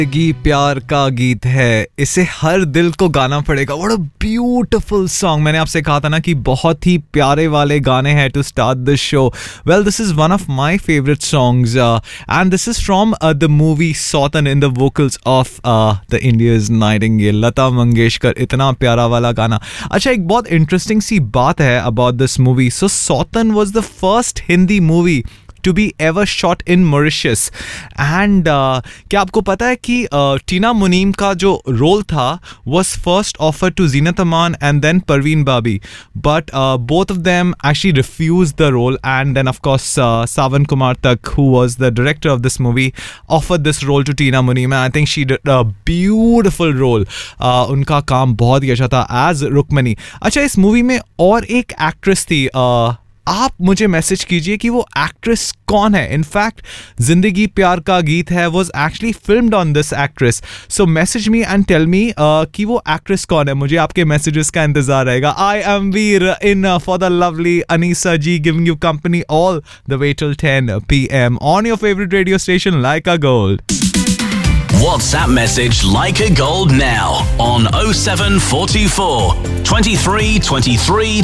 जिंदगी प्यार का गीत है, इसे हर दिल को गाना पड़ेगा. What a beautiful song. मैंने आपसे कहा था ना कि बहुत ही प्यारे वाले गाने हैं to start this show. Well, this is one of my favourite songs and this is from the movie Sautan in the vocals of the India's Nightingale, Lata Mangeshkar. इतना प्यारा वाला गाना. अच्छा, एक बहुत इंटरेस्टिंग सी बात है about this movie. So Sautan was the first Hindi movie to be ever shot in Mauritius. And क्या आपको पता है कि टीना मुनीम का जो रोल था was first offered to Zeenat Aman and then Parveen Babi, but both of them actually refused the role, and then of course Savan Kumar Tak, who was the director of this movie, offered this role to Tina Muneem, and I think she did a beautiful role. उनका काम बहुत ही अच्छा था as Rukmini. अच्छा, इस movie में और एक एक्ट्रेस थी. आप मुझे मैसेज कीजिए कि वो एक्ट्रेस कौन है. इनफैक्ट जिंदगी प्यार का गीत है was actually filmed on this actress. So message me and tell me कि वो एक्ट्रेस कौन है. मुझे आपके मैसेजेस का इंतजार रहेगा. I am Veer in for the lovely Anisa Ji, giving you company all the way till 10 p.m. on your favorite radio station Like a Gold. WhatsApp message Like a Gold now on 07424 23 23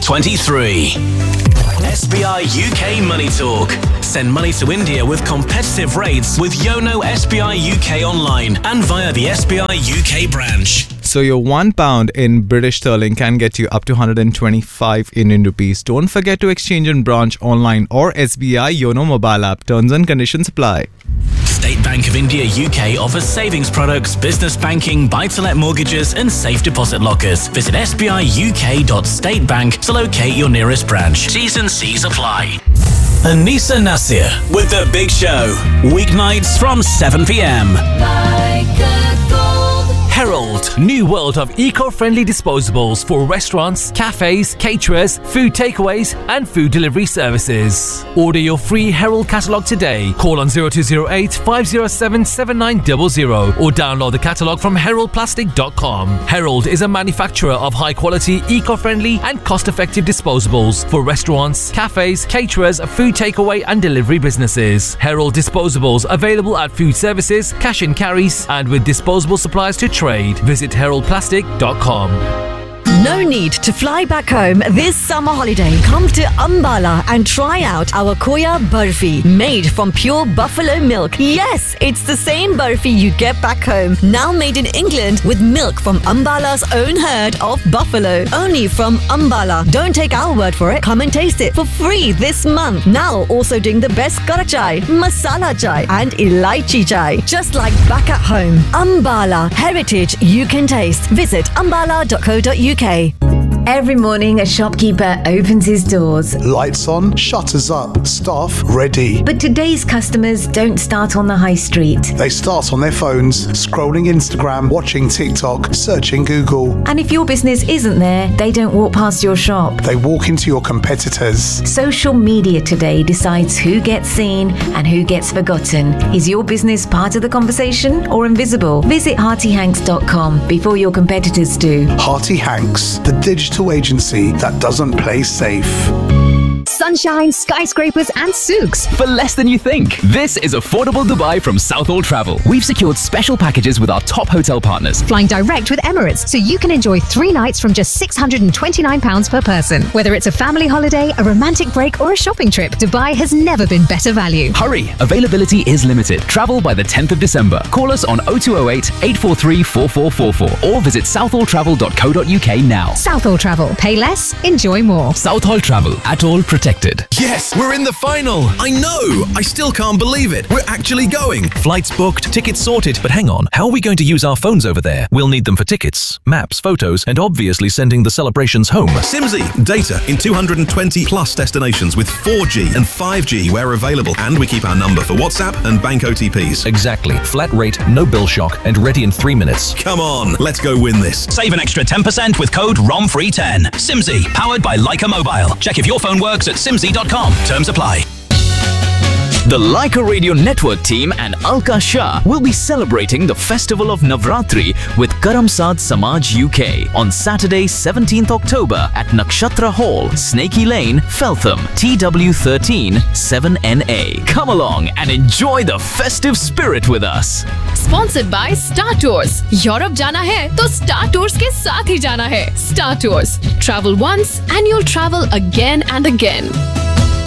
23. SBI UK Money Talk. Send money to India with competitive rates with Yono SBI UK online and via the SBI UK branch. So your £1 in British sterling can get you up to 125 Indian rupees. Don't forget to exchange in branch, online or SBI Yono mobile app. Terms and conditions apply. State Bank of India UK offers savings products, business banking, buy-to-let mortgages and safe deposit lockers. Visit sbiuk.statebank to locate your nearest branch. T's and C's apply. Anisa Nasir with The Big Show. Weeknights from 7 p.m. Like a gold. Herald, new world of eco-friendly disposables for restaurants, cafes, caterers, food takeaways and food delivery services. Order your free Herald catalogue today. Call on 0208 507 7900 or download the catalogue from heraldplastic.com. Herald is a manufacturer of high-quality, eco-friendly and cost-effective disposables for restaurants, cafes, caterers, food takeaway and delivery businesses. Herald disposables available at food services, cash and carries and with disposable supplies to trade. Visit heraldplastic.com. No need to fly back home this summer holiday. Come to Ambala and try out our Khoya Barfi, made from pure buffalo milk. Yes, it's the same barfi you get back home, now made in England with milk from Ambala's own herd of buffalo. Only from Ambala. Don't take our word for it. Come and taste it for free this month. Now also doing the best karak chai, masala chai and elaichi chai. Just like back at home. Ambala, heritage you can taste. Visit ambala.co.uk. Every morning, a shopkeeper opens his doors. Lights on, shutters up, staff ready. But today's customers don't start on the high street. They start on their phones, scrolling Instagram, watching TikTok, searching Google. And if your business isn't there, they don't walk past your shop. They walk into your competitors. Social media today decides who gets seen and who gets forgotten. Is your business part of the conversation or invisible? Visit HeartyHanks.com before your competitors do. Hearty Hanks, the digital agency that doesn't play safe. Sunshine, skyscrapers and souks. For less than you think. This is Affordable Dubai from Southall Travel. We've secured special packages with our top hotel partners. Flying direct with Emirates, so you can enjoy 3 nights from just £629 per person. Whether it's a family holiday, a romantic break or a shopping trip, Dubai has never been better value. Hurry! Availability is limited. Travel by the 10th of December. Call us on 0208 843 4444 or visit southalltravel.co.uk now. Southall Travel. Pay less, enjoy more. Southall Travel. At all protected. Yes, we're in the final. I know. I still can't believe it. We're actually going. Flights booked, tickets sorted. But hang on. How are we going to use our phones over there? We'll need them for tickets, maps, photos, and obviously sending the celebrations home. Simsy. Data in 220 plus destinations with 4G and 5G where available. And we keep our number for WhatsApp and bank OTPs. Exactly. Flat rate, no bill shock, and ready in 3 minutes. Come on. Let's go win this. Save an extra 10% with code ROMFREE10. Simsy, powered by Leica Mobile. Check if your phone works at simsy.com. Terms apply. The Leica Radio Network team and Alka Shah will be celebrating the festival of Navratri with Karamsad Samaj UK on Saturday 17th October at Nakshatra Hall, Snakey Lane, Feltham, TW13 7NA. Come along and enjoy the festive spirit with us. Sponsored by Star Tours. Europe जाना है तो Star Tours के साथ ही जाना है. Star Tours. Travel once and you'll travel again and again.